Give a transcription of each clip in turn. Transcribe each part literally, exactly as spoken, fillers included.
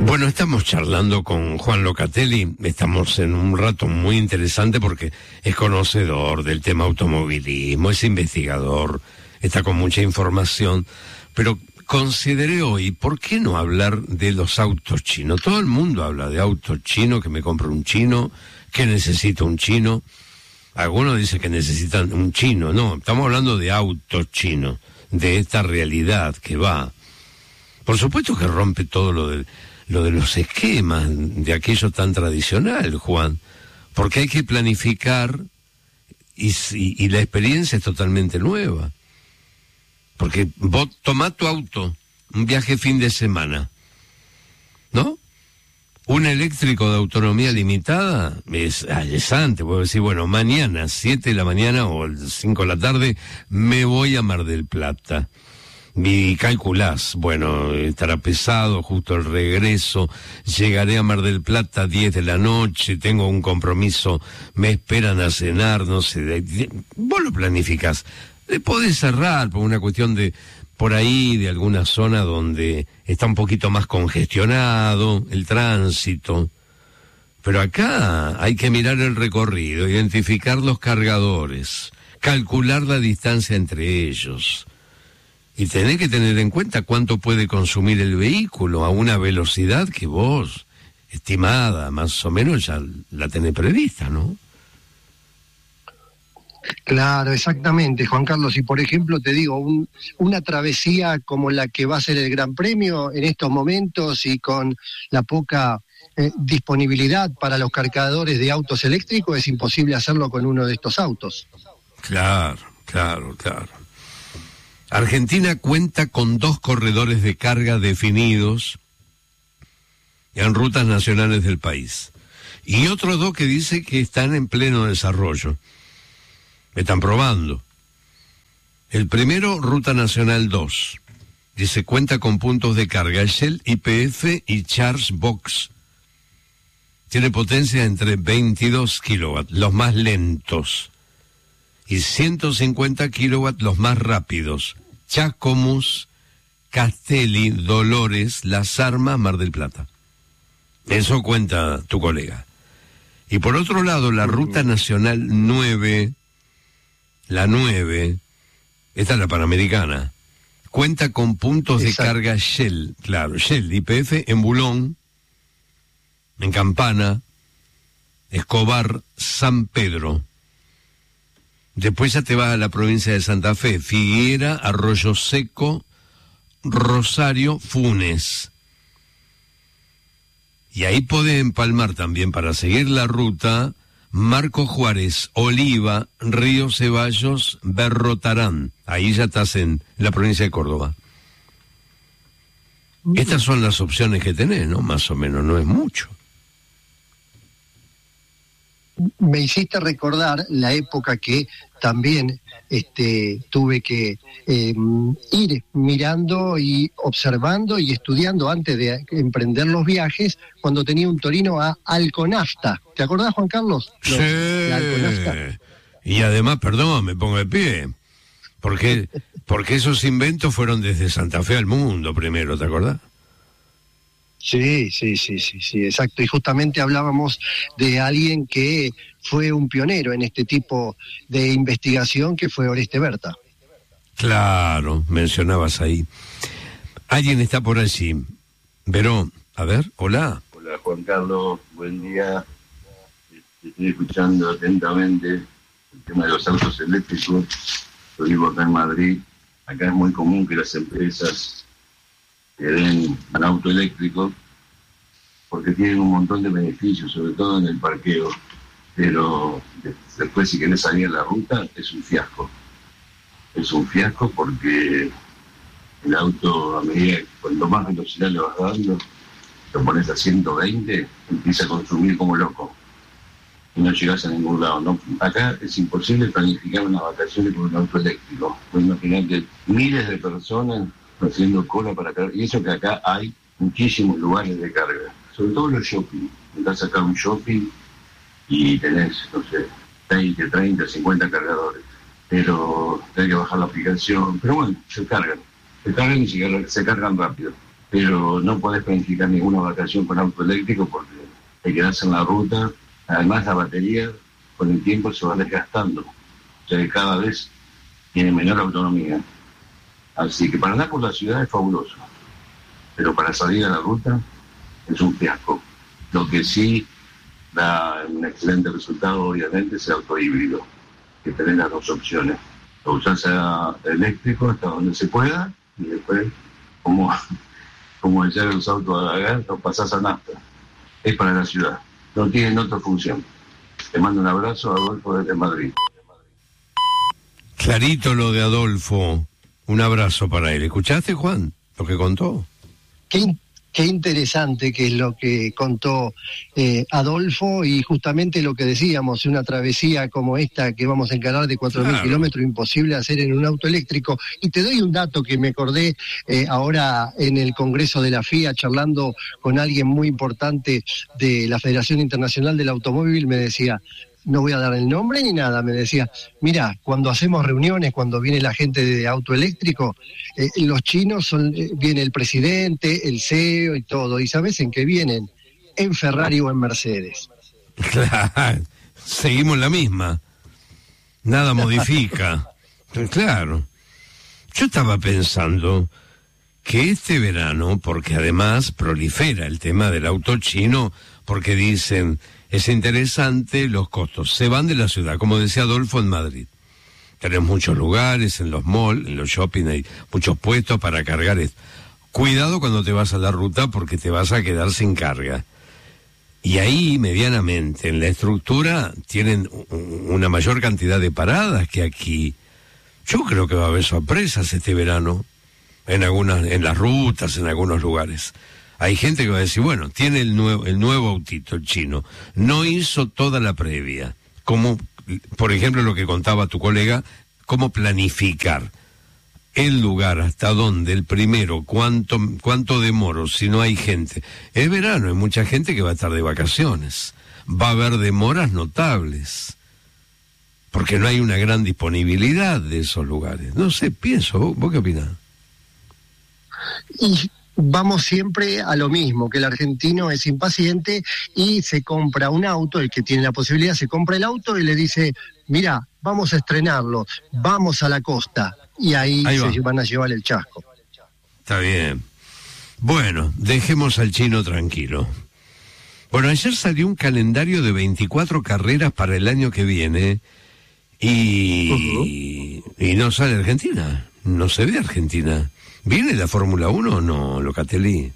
Bueno, estamos charlando con Juan Locatelli, estamos en un rato muy interesante porque es conocedor del tema automovilismo, es investigador, está con mucha información, pero consideré hoy, ¿por qué no hablar de los autos chinos? Todo el mundo habla de autos chinos, que me compro un chino, que necesito un chino. Algunos dicen que necesitan un chino, no, estamos hablando de autos chinos, de esta realidad que va. Por supuesto que rompe todo lo de, lo de los esquemas, de aquello tan tradicional, Juan, porque hay que planificar y, y, y la experiencia es totalmente nueva. Porque vos tomás tu auto, un viaje fin de semana, ¿no? Un eléctrico de autonomía limitada es alesante, puedo decir, bueno, mañana, siete de la mañana o cinco de la tarde, me voy a Mar del Plata. Y calculás, bueno, estará pesado justo el regreso, llegaré a Mar del Plata diez de la noche, tengo un compromiso, me esperan a cenar, no sé, de, de, vos lo planificás. Le podés cerrar por una cuestión de, por ahí, de alguna zona donde está un poquito más congestionado el tránsito. Pero acá hay que mirar el recorrido, identificar los cargadores, calcular la distancia entre ellos. Y tenés que tener en cuenta cuánto puede consumir el vehículo a una velocidad que vos, estimada, más o menos ya la tenés prevista, ¿no? Claro, exactamente, Juan Carlos. Y por ejemplo, te digo, un, una travesía como la que va a ser el Gran Premio en estos momentos y con la poca eh, disponibilidad para los cargadores de autos eléctricos, es imposible hacerlo con uno de estos autos. Claro, claro, claro. Argentina cuenta con dos corredores de carga definidos en rutas nacionales del país. Y otros dos que dice que están en pleno desarrollo. Están probando. El primero, Ruta Nacional dos. Dice, cuenta con puntos de carga Shell, Y P F y Chargebox. Tiene potencia entre veintidós kilowatts, los más lentos, y ciento cincuenta kilowatts, los más rápidos. Chascomús, Castelli, Dolores, Las Armas, Mar del Plata. Eso cuenta tu colega. Y por otro lado, la Ruta Nacional nueve, la nueve, esta es la Panamericana, cuenta con puntos Exacto. de carga Shell, claro, Shell, Y P F en Bulón, en Campana, Escobar, San Pedro. Después ya te vas a la provincia de Santa Fe, Figuera, Arroyo Seco, Rosario, Funes. Y ahí podés empalmar también, para seguir la ruta, Marco Juárez, Oliva, Río Ceballos, Berrotarán. Ahí ya estás en la provincia de Córdoba. Estas son las opciones que tenés, ¿no? Más o menos, no es mucho. Me hiciste recordar la época que también este, tuve que eh, ir mirando y observando y estudiando antes de emprender los viajes, cuando tenía un Torino a Alconafta. ¿Te acordás, Juan Carlos? Los, sí. La Alconafta. Y además, perdón, me pongo de pie, porque, porque esos inventos fueron desde Santa Fe al mundo primero, ¿te acordás? Sí, sí, sí, sí, sí, exacto. Y justamente hablábamos de alguien que fue un pionero en este tipo de investigación, que fue Oreste Berta. Claro, mencionabas ahí. Alguien está por allí. Verón, a ver, hola. Hola, Juan Carlos, buen día. Estoy escuchando atentamente el tema de los autos eléctricos. Yo vivo acá en Madrid. Acá es muy común que las empresas que den un auto eléctrico, porque tienen un montón de beneficios, sobre todo en el parqueo, pero después si querés salir a la ruta es un fiasco. Es un fiasco porque el auto, a medida que cuanto más velocidad le vas dando, lo pones a ciento veinte, empieza a consumir como loco y no llegás a ningún lado, ¿no? Acá es imposible planificar unas vacaciones con un auto eléctrico. Pues imaginate miles de personas haciendo cola para cargar, y eso que acá hay muchísimos lugares de carga, sobre todo los shopping. Andás acá a un shopping y tenés, no sé, veinte, treinta, cincuenta cargadores, pero hay que bajar la aplicación, pero bueno, se cargan, se cargan y se cargan, se cargan rápido. pero no podés planificar ninguna vacación con auto eléctrico porque te quedás en la ruta. Además, la batería con el tiempo se va desgastando, o sea que cada vez tiene menor autonomía. Así que para andar por la ciudad es fabuloso, pero para salir a la ruta es un fiasco. Lo que sí da un excelente resultado, obviamente, es el auto híbrido, que tenés las dos opciones. Lo usás a eléctrico hasta donde se pueda y después, como, como decían los autos a gas, los pasás a nafta. Es para la ciudad, no tienen otra función. Te mando un abrazo, Adolfo, desde Madrid. Clarito lo de Adolfo, un abrazo para él. ¿Escuchaste, Juan, lo que contó? Qué, qué interesante que es lo que contó eh, Adolfo, y justamente lo que decíamos, una travesía como esta que vamos a encarar de cuatro mil Claro. kilómetros, imposible hacer en un auto eléctrico. Y te doy un dato que me acordé eh, ahora en el Congreso de la F I A, charlando con alguien muy importante de la Federación Internacional del Automóvil. Me decía, no voy a dar el nombre ni nada, me decía, mira, cuando hacemos reuniones, cuando viene la gente de auto eléctrico, eh, los chinos son, eh, viene el presidente, el C E O y todo, y ¿sabes en qué vienen? En Ferrari o en Mercedes. Claro, seguimos la misma. Nada modifica. Claro. Yo estaba pensando que este verano, porque además prolifera el tema del auto chino, porque dicen, es interesante los costos, se van de la ciudad, como decía Adolfo en Madrid. Tenés muchos lugares, en los malls, en los shopping, hay muchos puestos para cargar esto. Cuidado cuando te vas a la ruta porque te vas a quedar sin carga. Y ahí, medianamente, en la estructura, tienen una mayor cantidad de paradas que aquí. Yo creo que va a haber sorpresas este verano, en algunas, en las rutas, en algunos lugares. Hay gente que va a decir, bueno, tiene el nuevo, el nuevo autito, el chino, no hizo toda la previa. Como, por ejemplo, lo que contaba tu colega, cómo planificar el lugar, hasta dónde, el primero, cuánto, cuánto demoro, si no hay gente. Es verano, hay mucha gente que va a estar de vacaciones. Va a haber demoras notables, porque no hay una gran disponibilidad de esos lugares. No sé, pienso, ¿vos, vos qué opinás? Y vamos siempre a lo mismo, que el argentino es impaciente y se compra un auto, el que tiene la posibilidad se compra el auto y le dice, mira, vamos a estrenarlo, vamos a la costa, y ahí, ahí se va. van a llevar el chasco. Está bien. Bueno, dejemos al chino tranquilo. Bueno, ayer salió un calendario de veinticuatro carreras para el año que viene y, uh-huh. y no sale Argentina, no se ve Argentina. ¿Viene la Fórmula uno o no, Locatelli?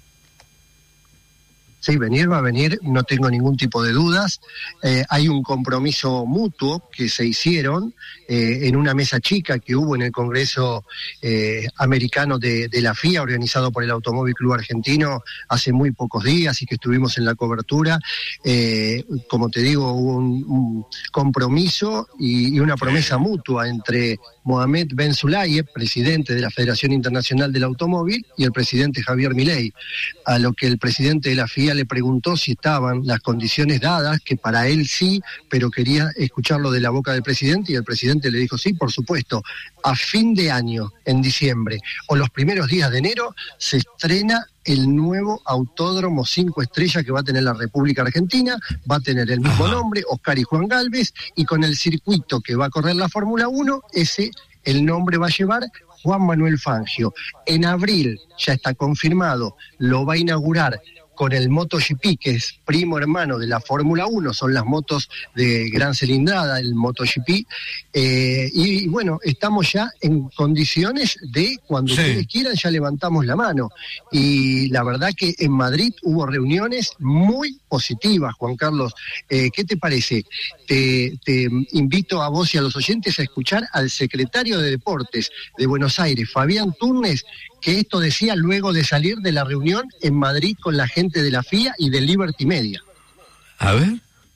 Sí, venir va a venir, no tengo ningún tipo de dudas. Eh, hay un compromiso mutuo que se hicieron eh, en una mesa chica que hubo en el Congreso eh, Americano de, de la F I A, organizado por el Automóvil Club Argentino hace muy pocos días y que estuvimos en la cobertura. Eh, como te digo, hubo un, un compromiso y, y una promesa mutua entre Mohamed Ben Sulayem, presidente de la Federación Internacional del Automóvil, y el presidente Javier Milei, a lo que el presidente de la F I A le preguntó si estaban las condiciones dadas, que para él sí, pero quería escucharlo de la boca del presidente, y el presidente le dijo, sí, por supuesto, a fin de año, en diciembre, o los primeros días de enero, se estrena el nuevo autódromo cinco estrellas que va a tener la República Argentina, va a tener el mismo Ajá. nombre, Oscar y Juan Gálvez, y con el circuito que va a correr la Fórmula uno, ese, el nombre va a llevar Juan Manuel Fangio. En abril, ya está confirmado, lo va a inaugurar con el MotoGP, que es primo hermano de la Fórmula uno, son las motos de gran cilindrada, el MotoGP, eh, y bueno, estamos ya en condiciones de, cuando sí. ustedes quieran, ya levantamos la mano, y la verdad que en Madrid hubo reuniones muy positivas, Juan Carlos. Eh, ¿qué te parece? Te, te invito a vos y a los oyentes a escuchar al secretario de Deportes de Buenos Aires, Fabián Turnes, que esto decía luego de salir de la reunión en Madrid con la gente de la F I A y de Liberty Media. A ver.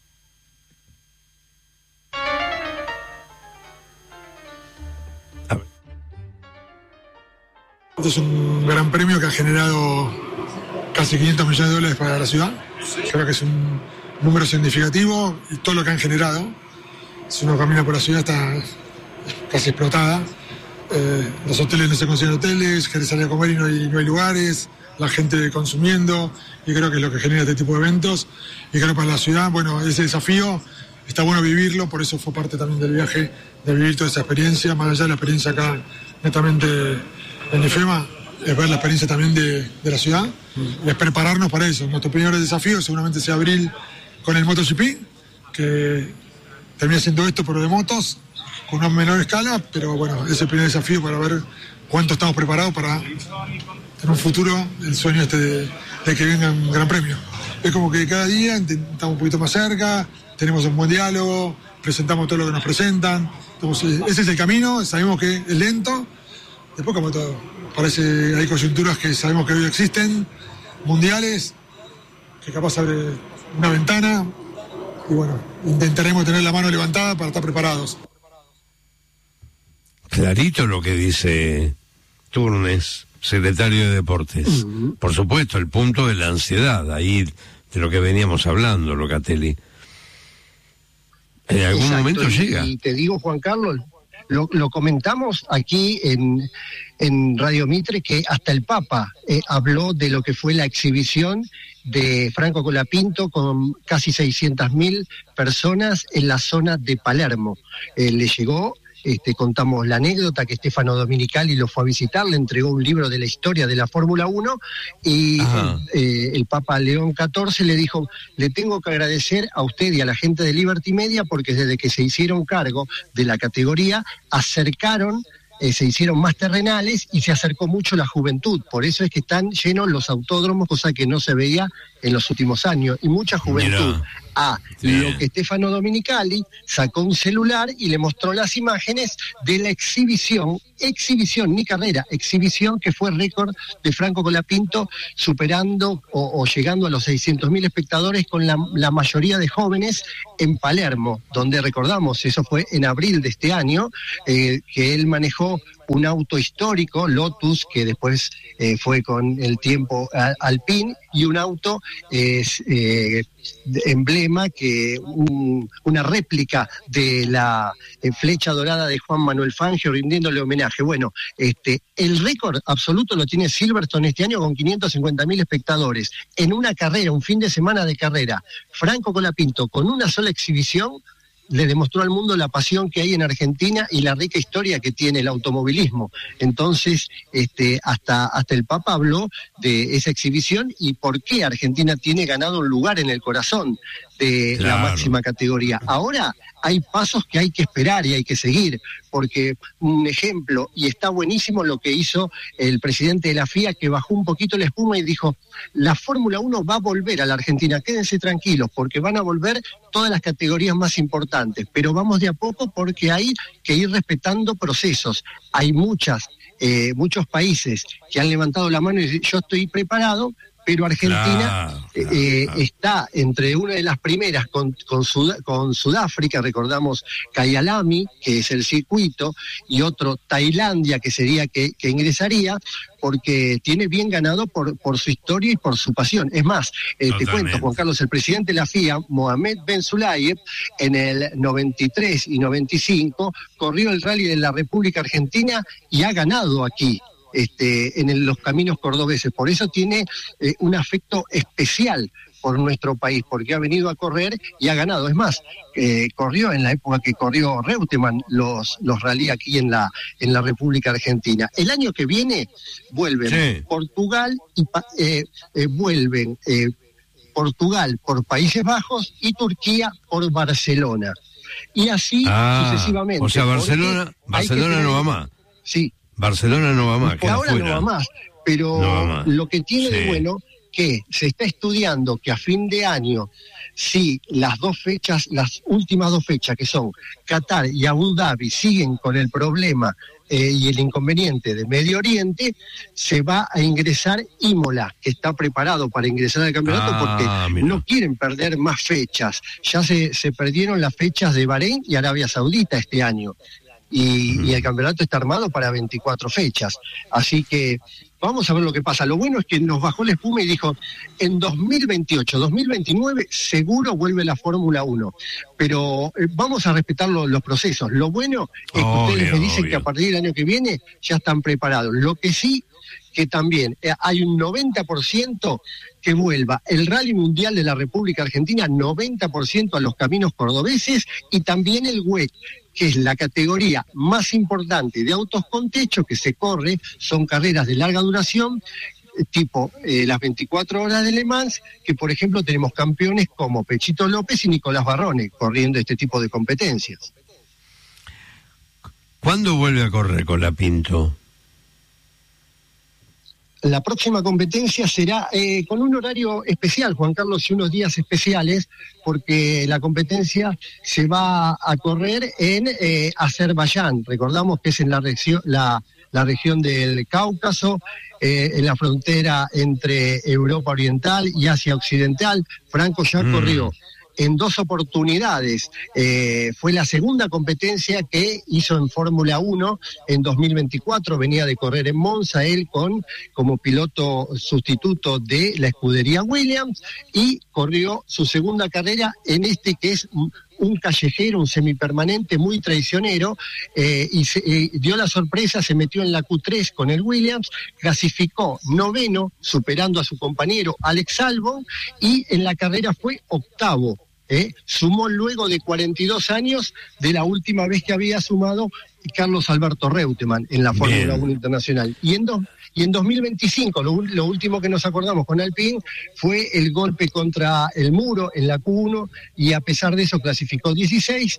A ver. Este es un gran premio que ha generado casi quinientos millones de dólares para la ciudad. Creo que es un número significativo y todo lo que han generado. Si uno camina por la ciudad está casi explotada. Eh, los hoteles no se consiguen hoteles, querés salir a comer y no hay, no hay lugares, la gente consumiendo, y creo que es lo que genera este tipo de eventos. Y creo que para la ciudad, bueno, ese desafío está bueno vivirlo, por eso fue parte también del viaje, de vivir toda esa experiencia, más allá de la experiencia acá netamente en IFEMA, es ver la experiencia también de, de la ciudad, y es prepararnos para eso. Nuestro primer desafío seguramente sea abril con el MotoGP, que termina siendo esto, pero de motos, con una menor escala, pero bueno, es el primer desafío para ver cuánto estamos preparados para en un futuro el sueño este de, de que venga un gran premio. Es como que cada día estamos un poquito más cerca, tenemos un buen diálogo, presentamos todo lo que nos presentan. Entonces, ese es el camino, sabemos que es lento, después como todo, parece hay coyunturas que sabemos que hoy existen, mundiales, que capaz abre una ventana, y bueno, intentaremos tener la mano levantada para estar preparados. Clarito lo que dice Turnes, secretario de Deportes. Uh-huh. Por supuesto, el punto de la ansiedad, ahí de lo que veníamos hablando, Locatelli. En algún Exacto, momento y, llega. Y te digo, Juan Carlos, lo, lo comentamos aquí en, en Radio Mitre, que hasta el Papa eh, habló de lo que fue la exhibición de Franco Colapinto con casi seiscientas mil personas en la zona de Palermo. Eh, le llegó... Este, contamos la anécdota que Stefano Domenicali lo fue a visitar, le entregó un libro de la historia de la Fórmula uno y eh, el Papa León catorce le dijo, le tengo que agradecer a usted y a la gente de Liberty Media porque desde que se hicieron cargo de la categoría acercaron, eh, se hicieron más terrenales y se acercó mucho la juventud, por eso es que están llenos los autódromos, cosa que no se veía en los últimos años, y mucha juventud. Mirá. A sí. Lo que Stefano Domenicali sacó un celular y le mostró las imágenes de la exhibición, exhibición, ni carrera, exhibición que fue récord de Franco Colapinto, superando o, o llegando a los seiscientos mil espectadores con la, la mayoría de jóvenes en Palermo, donde recordamos, eso fue en abril de este año, eh, que él manejó un auto histórico, Lotus, que después eh, fue con el tiempo a, Alpine, y un auto eh, eh, emblema, que un, una réplica de la eh, flecha dorada de Juan Manuel Fangio, rindiéndole homenaje. Bueno, este el récord absoluto lo tiene Silverstone este año con quinientos cincuenta mil espectadores. En una carrera, un fin de semana de carrera, Franco Colapinto, con una sola exhibición, le demostró al mundo la pasión que hay en Argentina y la rica historia que tiene el automovilismo. Entonces, este, hasta, hasta el Papa habló de esa exhibición y por qué Argentina tiene ganado un lugar en el corazón de claro. la máxima categoría. Ahora hay pasos que hay que esperar y hay que seguir, porque un ejemplo, y está buenísimo lo que hizo el presidente de la F I A, que bajó un poquito la espuma y dijo, la Fórmula uno va a volver a la Argentina, quédense tranquilos, porque van a volver todas las categorías más importantes, pero vamos de a poco porque hay que ir respetando procesos. Hay muchas, eh, muchos países que han levantado la mano y dicen, yo estoy preparado, pero Argentina claro, claro, eh, claro. está entre una de las primeras con, con, Sud, con Sudáfrica, recordamos Kyalami, que es el circuito, y otro Tailandia, que sería que, que ingresaría, porque tiene bien ganado por, por su historia y por su pasión. Es más, eh, te cuento, Juan Carlos, el presidente de la F I A, Mohamed Ben Sulayem, en el noventa y tres y noventa y cinco, corrió el Rally de la República Argentina y ha ganado aquí. Este, en el, los caminos cordobeses, por eso tiene eh, un afecto especial por nuestro país, porque ha venido a correr y ha ganado. Es más, eh, corrió en la época que corrió Reutemann los, los rally aquí en la, en la República Argentina. El año que viene vuelven sí. Portugal y eh, eh, vuelven eh, Portugal por Países Bajos y Turquía por Barcelona. Y así ah, sucesivamente. O sea, Barcelona, Barcelona tener, no va más. Sí. Barcelona no va más. Por ahora fuera. no va más, pero no va más. Lo que tiene sí. de bueno que se está estudiando que a fin de año, si las dos fechas, las últimas dos fechas que son Qatar y Abu Dhabi siguen con el problema eh, y el inconveniente de Medio Oriente, se va a ingresar Imola, que está preparado para ingresar al campeonato ah, porque mira. no quieren perder más fechas. Ya se, se perdieron las fechas de Bahrein y Arabia Saudita este año. Y, mm. y el campeonato está armado para veinticuatro fechas. Así que vamos a ver lo que pasa. Lo bueno es que nos bajó la espuma y dijo, en dos mil veintiocho, dos mil veintinueve seguro vuelve la Fórmula uno. Pero eh, vamos a respetar lo, los procesos. Lo bueno es que obvio, ustedes me dicen obvio. que a partir del año que viene ya están preparados. Lo que sí que también eh, hay un noventa por ciento que vuelva el Rally Mundial de la República Argentina, noventa por ciento a los caminos cordobeses, y también el W E C, que es la categoría más importante de autos con techo que se corre, son carreras de larga duración, tipo eh, las veinticuatro horas de Le Mans, que por ejemplo tenemos campeones como Pechito López y Nicolás Barrone corriendo este tipo de competencias. ¿Cuándo vuelve a correr Colapinto? La próxima competencia será eh, con un horario especial, Juan Carlos, y unos días especiales, porque la competencia se va a correr en eh, Azerbaiyán. Recordamos que es en la región, la, la región del Cáucaso, eh, en la frontera entre Europa Oriental y Asia Occidental. Franco ya mm. corrió en dos oportunidades. Eh, fue la segunda competencia que hizo en Fórmula uno en dos mil veinticuatro, venía de correr en Monza, él con como piloto sustituto de la escudería Williams, y corrió su segunda carrera en este que es un callejero, un semipermanente muy traicionero, eh, y se, eh, dio la sorpresa, se metió en la Q tres con el Williams, clasificó noveno, superando a su compañero Alex Albon, y en la carrera fue octavo. Eh, sumó luego de cuarenta y dos años de la última vez que había sumado Carlos Alberto Reutemann en la Fórmula uno Internacional. Y en, do, y en dos mil veinticinco, lo, lo último que nos acordamos con Alpine fue el golpe contra el muro en la Q uno, y a pesar de eso clasificó dieciséis,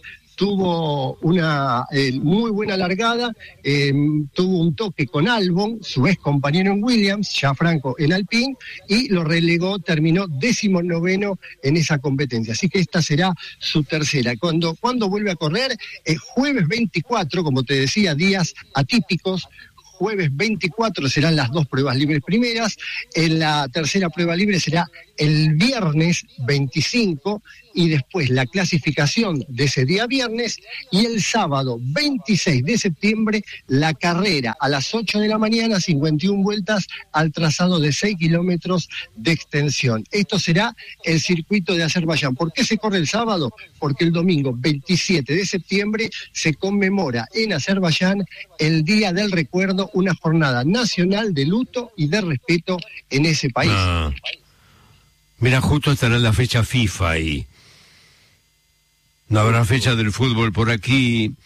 tuvo una eh, muy buena largada, eh, tuvo un toque con Albon, su ex compañero en Williams, ya Franco en Alpine, y lo relegó, terminó décimo noveno en esa competencia. Así que esta será su tercera. Cuando, cuando vuelve a correr, el jueves veinticuatro, como te decía, días atípicos. Jueves veinticuatro serán las dos pruebas libres primeras, en la tercera prueba libre será el viernes veinticinco, y después la clasificación de ese día viernes, y el sábado veintiséis de septiembre la carrera a las ocho de la mañana, cincuenta y una vueltas al trazado de seis kilómetros de extensión. Esto será el circuito de Azerbaiyán. ¿Por qué se corre el sábado? Porque el domingo veintisiete de septiembre se conmemora en Azerbaiyán el Día del Recuerdo, una jornada nacional de luto y de respeto en ese país. Ah. Mira, justo estará la fecha FIFA ahí. No habrá fecha del fútbol por aquí.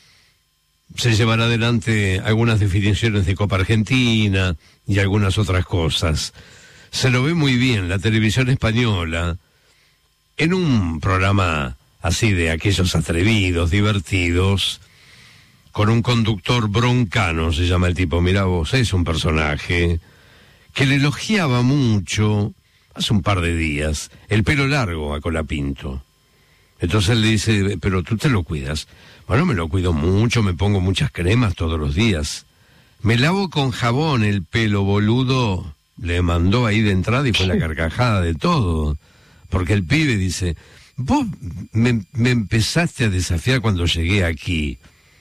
Se llevará adelante algunas definiciones de Copa Argentina y algunas otras cosas. Se lo ve muy bien la televisión española en un programa así de aquellos atrevidos, divertidos, con un conductor broncano, se llama el tipo. Mira vos, es un personaje que le elogiaba mucho hace un par de días el pelo largo a Colapinto. Entonces le dice, pero tú te lo cuidas. Bueno, me lo cuido mucho, me pongo muchas cremas todos los días. Me lavo con jabón el pelo, boludo. Le mandó ahí de entrada y fue la carcajada de todo. Porque el pibe dice, vos me, me empezaste a desafiar cuando llegué aquí.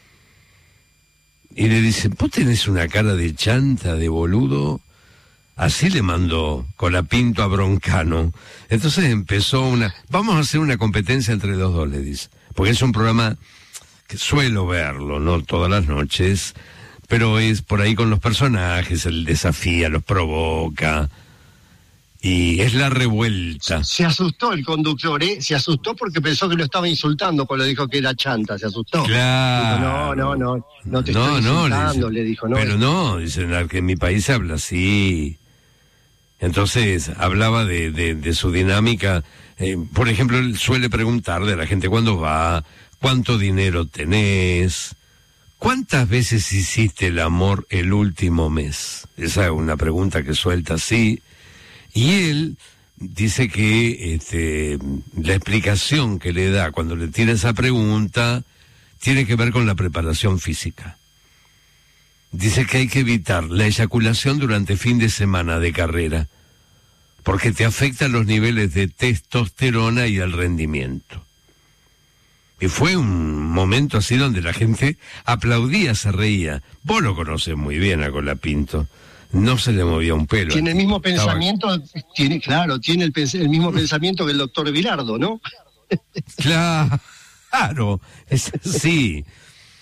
Y le dice, vos tenés una cara de chanta, de boludo. Así le mandó Colapinto a Broncano. Entonces empezó una... Vamos a hacer una competencia entre los dos, le dice. Porque es un programa que suelo verlo, no todas las noches, pero es por ahí con los personajes, el desafía, los provoca. Y es la revuelta. Se asustó el conductor, ¿eh? Se asustó porque pensó que lo estaba insultando cuando dijo que era chanta, se asustó. Claro. Dijo, no, no, no, no te no, estoy no, insultando, le, dice, le dijo. No, pero no, dicen que en mi país se habla así. Entonces hablaba de, de, de su dinámica. Eh, por ejemplo, él suele preguntarle a la gente cuándo va, cuánto dinero tenés, cuántas veces hiciste el amor el último mes. Esa es una pregunta que suelta así. Y él dice que este, la explicación que le da cuando le tira esa pregunta tiene que ver con la preparación física. Dice que hay que evitar la eyaculación durante fin de semana de carrera, porque te afectan los niveles de testosterona y el rendimiento. Y fue un momento así donde la gente aplaudía, se reía. Vos lo conocés muy bien a Colapinto. No se le movía un pelo. Tiene el mismo pensamiento, tiene, claro, tiene el, el mismo pensamiento que el doctor Bilardo, ¿no? Claro, es, sí.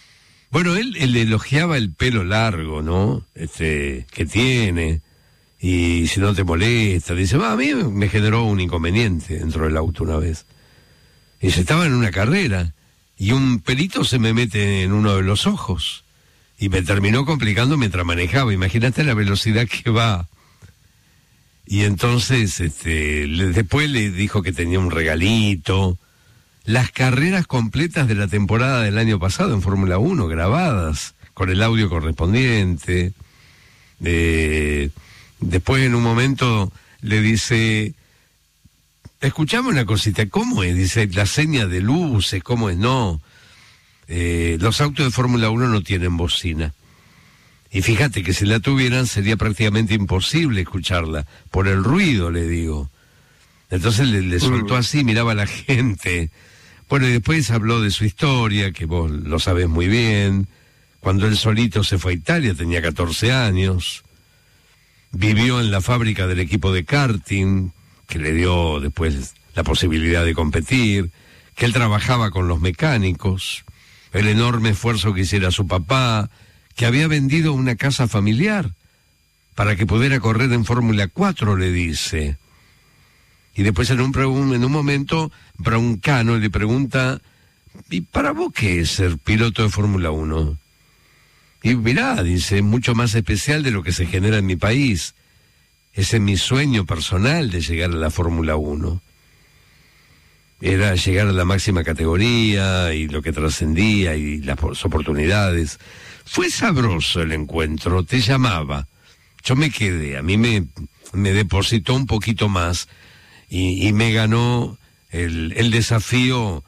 Bueno, él, él elogiaba el pelo largo, ¿no? Este, que tiene, y si no te molesta, dice, va, a mí me generó un inconveniente dentro del auto una vez. Y se estaba en una carrera, y un pelito se me mete en uno de los ojos, y me terminó complicando mientras manejaba. Imagínate la velocidad que va. Y entonces, este, le, después le dijo que tenía un regalito. Las carreras completas de la temporada del año pasado en Fórmula uno, grabadas, con el audio correspondiente. Eh, después, en un momento, le dice, escuchame una cosita, ¿cómo es? Dice, la seña de luces, ¿cómo es? No, eh, los autos de Fórmula uno no tienen bocina. Y fíjate que si la tuvieran sería prácticamente imposible escucharla, por el ruido, le digo. Entonces le, le soltó así, miraba a la gente. Bueno, y después habló de su historia, que vos lo sabés muy bien. Cuando él solito se fue a Italia, tenía catorce años. Vivió en la fábrica del equipo de karting, que le dio después la posibilidad de competir. Que él trabajaba con los mecánicos. El enorme esfuerzo que hiciera su papá. Que había vendido una casa familiar para que pudiera correr en Fórmula cuatro, le dice. Y después en un, en un momento, Broncano le pregunta, ¿y para vos qué es ser piloto de Fórmula uno? Y mirá, dice, mucho más especial de lo que se genera en mi país. Ese es mi sueño personal de llegar a la Fórmula uno. Era llegar a la máxima categoría y lo que trascendía y las oportunidades. Fue sabroso el encuentro, te llamaba. Yo me quedé, a mí me, me depositó un poquito más. Y, y me ganó el, el desafío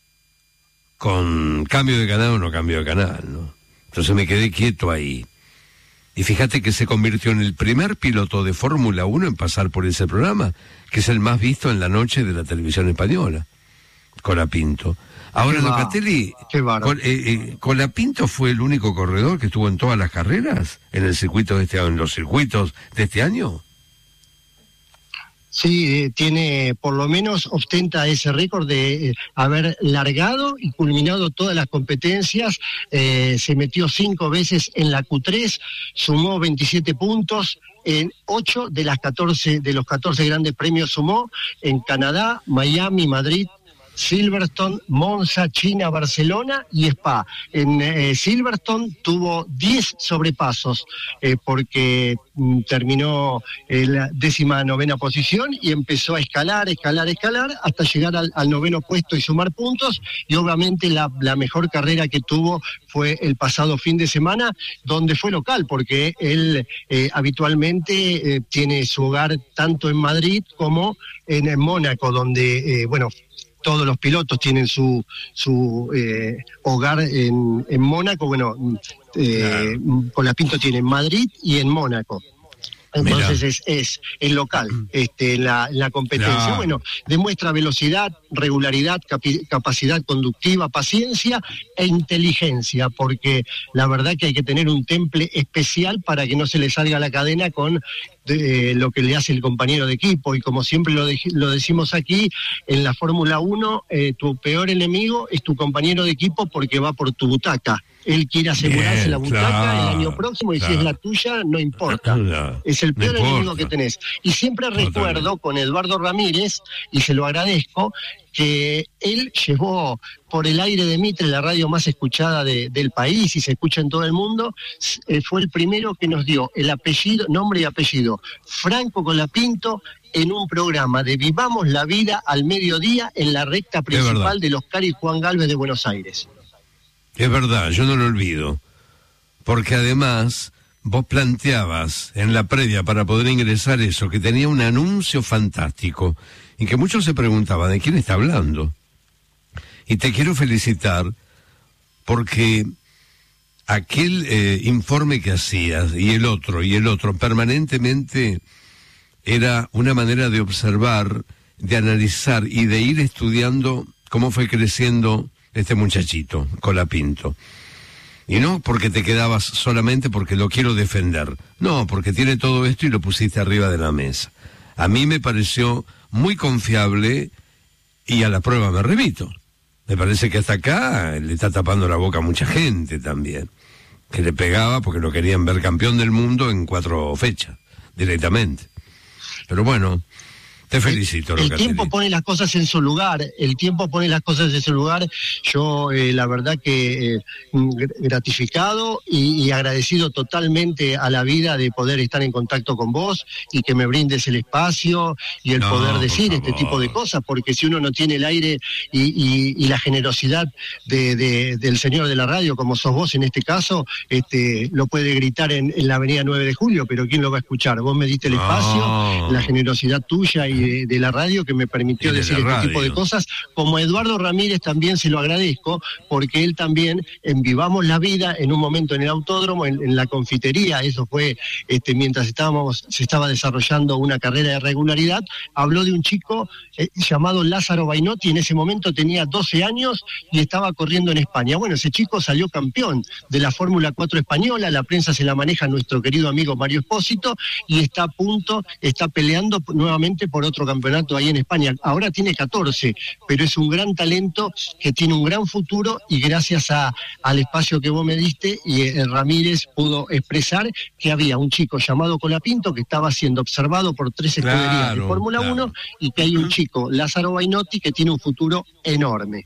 con cambio de canal o no cambio de canal, ¿no? Entonces me quedé quieto ahí. Y fíjate que se convirtió en el primer piloto de Fórmula uno en pasar por ese programa, que es el más visto en la noche de la televisión española, Colapinto. Ahora, Locatelli, Col, eh, eh, Colapinto fue el único corredor que estuvo en todas las carreras, en el circuito de este, en los circuitos de este año. Sí, eh, tiene, por lo menos ostenta ese récord de eh, haber largado y culminado todas las competencias. Eh, se metió cinco veces en la Q tres, sumó veintisiete puntos. En ocho de las catorce de los catorce grandes premios sumó, en Canadá, Miami, Madrid, Silverstone, Monza, China, Barcelona y Spa. En eh, Silverstone tuvo diez sobrepasos eh, porque mm, terminó en la décima novena posición y empezó a escalar, escalar, escalar hasta llegar al, al noveno puesto y sumar puntos. Y obviamente la, la mejor carrera que tuvo fue el pasado fin de semana, donde fue local, porque él eh, habitualmente eh, tiene su hogar tanto en Madrid como en, en Mónaco, donde, eh, bueno, todos los pilotos tienen su su eh, hogar en, en Mónaco. Bueno, eh, claro. Colapinto tiene en Madrid y en Mónaco. Entonces es, es es local este en la, en la competencia. No. Bueno, demuestra velocidad, regularidad, capi, capacidad conductiva, paciencia e inteligencia, porque la verdad que hay que tener un temple especial para que no se le salga la cadena con de, eh, lo que le hace el compañero de equipo. Y como siempre lo, de, lo decimos aquí, en la Fórmula uno, eh, tu peor enemigo es tu compañero de equipo, porque va por tu butaca. Él quiere asegurarse Bien, la butaca claro, el año próximo y claro. si es la tuya, no importa. Claro, es el peor no enemigo que tenés. Y siempre no, recuerdo también. Con Eduardo Ramírez, y se lo agradezco, que él llevó por el aire de Mitre, la radio más escuchada de, del país y se escucha en todo el mundo, eh, fue el primero que nos dio el apellido, nombre y apellido, Franco Colapinto, en un programa de Vivamos la Vida al mediodía en la recta principal del Oscar y Juan Galvez de Buenos Aires. Es verdad, yo no lo olvido, porque además vos planteabas en la previa para poder ingresar eso, que tenía un anuncio fantástico y que muchos se preguntaban, ¿de quién está hablando? Y te quiero felicitar porque aquel eh, informe que hacías y el otro y el otro permanentemente era una manera de observar, de analizar y de ir estudiando cómo fue creciendo este muchachito, Colapinto. Y no porque te quedabas solamente porque lo quiero defender. No, porque tiene todo esto y lo pusiste arriba de la mesa. A mí me pareció muy confiable y a la prueba me remito. Me parece que hasta acá le está tapando la boca a mucha gente también, que le pegaba porque lo querían ver campeón del mundo en cuatro fechas, directamente. Pero bueno, te felicito. El, el tiempo pone las cosas en su lugar, el tiempo pone las cosas en su lugar. Yo eh, la verdad que eh, gratificado y, y agradecido totalmente a la vida de poder estar en contacto con vos y que me brindes el espacio y el no, poder decir este tipo de cosas, porque si uno no tiene el aire y, y, y la generosidad de, de, del señor de la radio, como sos vos en este caso, este, lo puede gritar en, en la avenida nueve de julio, pero ¿quién lo va a escuchar? Vos me diste el espacio, no. la generosidad tuya y De, de la radio que me permitió decir este radio. tipo de cosas, como a Eduardo Ramírez también se lo agradezco, porque él también en Vivamos la Vida, en un momento en el autódromo, en, en la confitería, eso fue este, mientras estábamos, se estaba desarrollando una carrera de regularidad, habló de un chico eh, llamado Lázaro Bainotti, en ese momento tenía doce años y estaba corriendo en España. Bueno, ese chico salió campeón de la Fórmula cuatro española, la prensa se la maneja nuestro querido amigo Mario Espósito, y está a punto, está peleando nuevamente por otro campeonato ahí en España. Ahora tiene catorce, pero es un gran talento que tiene un gran futuro, y gracias a, al espacio que vos me diste, y eh, Ramírez pudo expresar que había un chico llamado Colapinto que estaba siendo observado por tres escuderías claro, de Fórmula claro. uno, y que hay un chico, Lázaro Bainotti, que tiene un futuro enorme.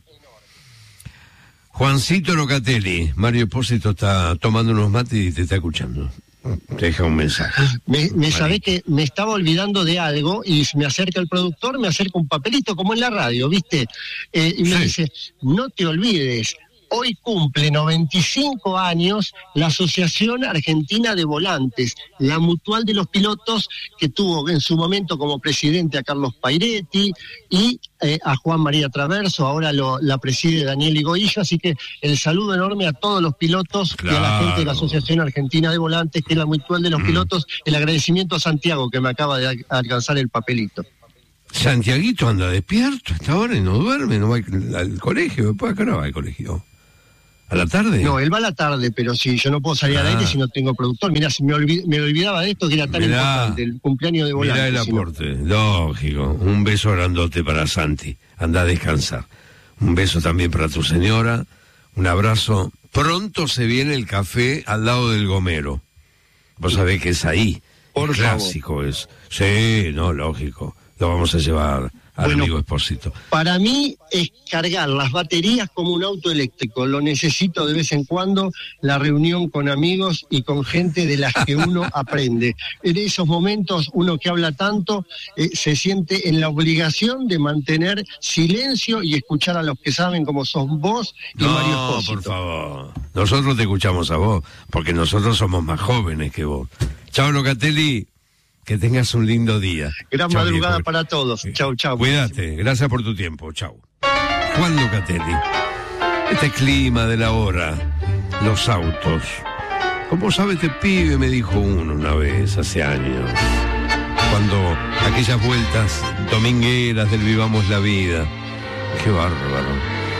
Juancito Locatelli, Mario Espósito está tomando unos mates y te está escuchando. Te deja un mensaje. Me, me sabés que me estaba olvidando de algo y me acerca el productor, me acerca un papelito como en la radio, ¿viste? Eh, y me sí. dice, no te olvides, hoy cumple noventa y cinco años la Asociación Argentina de Volantes, la mutual de los pilotos, que tuvo en su momento como presidente a Carlos Pairetti y eh, a Juan María Traverso, ahora lo, la preside Daniel Higoillo, así que el saludo enorme a todos los pilotos claro. y a la gente de la Asociación Argentina de Volantes, que es la mutual de los mm. pilotos, el agradecimiento a Santiago, que me acaba de alcanzar el papelito. Santiaguito anda despierto hasta ahora y no duerme, no va al, al colegio, después acá no va al colegio. ¿A la tarde? No, él va a la tarde, pero sí, yo no puedo salir ah. al aire si no tengo productor. Mirá, si me, olvid- me olvidaba de esto, que era tan mirá, importante, el cumpleaños de Volantes. Mirá el aporte, si no... lógico. Un beso grandote para Santi, anda a descansar. Un beso también para tu señora, un abrazo. Pronto se viene el café al lado del Gomero. Vos sabés que es ahí, Por el clásico favor. es. Sí, no, lógico, lo vamos a llevar... al bueno, amigo Espósito. Para mí es cargar las baterías como un auto eléctrico. Lo necesito de vez en cuando, la reunión con amigos y con gente de las que uno aprende. En esos momentos, uno que habla tanto, eh, se siente en la obligación de mantener silencio y escuchar a los que saben, como son vos y no, Mario Espósito. Por favor. Nosotros te escuchamos a vos, porque nosotros somos más jóvenes que vos. Chao, Locatelli. Que tengas un lindo día. Gran chau, madrugada viejo. Para todos. Chau, chau. Cuídate. Gracias por tu tiempo. Chau. Juan Locatelli. Este clima de la hora, los autos. ¿Cómo sabe este pibe? Me dijo uno una vez, hace años. Cuando aquellas vueltas domingueras del Vivamos la Vida. Qué bárbaro.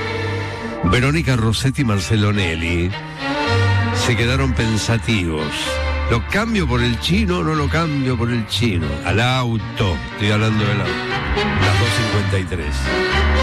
Verónica Rossetti y Marcelo Nelly se quedaron pensativos. ¿Lo cambio por el chino o no lo cambio por el chino? Al auto, estoy hablando del auto. Las dos cincuenta y tres.